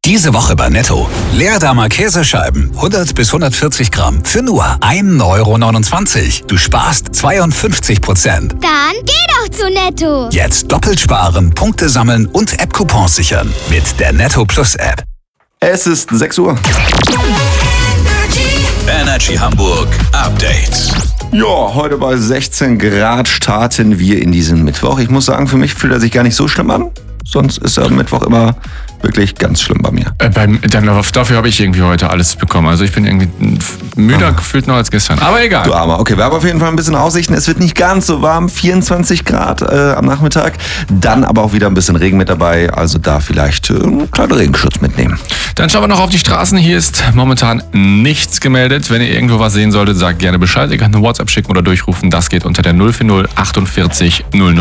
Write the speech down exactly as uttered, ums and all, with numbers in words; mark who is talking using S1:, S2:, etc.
S1: Diese Woche bei Netto. Leerdammer Käsescheiben, hundert bis hundertvierzig Gramm, für nur ein Euro neunundzwanzig. Du sparst zweiundfünfzig Prozent.
S2: Dann geh doch zu Netto.
S1: Jetzt doppelt sparen, Punkte sammeln und App-Coupons sichern. Mit der Netto Plus App.
S3: Es ist sechs Uhr.
S1: Energy Hamburg Update.
S3: Ja, heute bei sechzehn Grad starten wir in diesen Mittwoch. Ich muss sagen, für mich fühlt er sich gar nicht so schlimm an. Sonst ist er Mittwoch immer wirklich ganz schlimm bei mir.
S4: Äh, beim, dann, dafür habe ich irgendwie heute alles bekommen. Also ich bin irgendwie müder gefühlt noch als gestern. Aber egal.
S3: Du Armer. Okay, wir haben auf jeden Fall ein bisschen Aussichten. Es wird nicht ganz so warm, vierundzwanzig Grad äh, am Nachmittag. Dann aber auch wieder ein bisschen Regen mit dabei. Also da vielleicht äh, einen kleinen Regenschutz mitnehmen.
S4: Dann schauen wir noch auf die Straßen. Hier ist momentan nichts gemeldet. Wenn ihr irgendwo was sehen solltet, sagt gerne Bescheid. Ihr könnt eine WhatsApp schicken oder durchrufen. Das geht unter der null vier null achtundvierzig null null.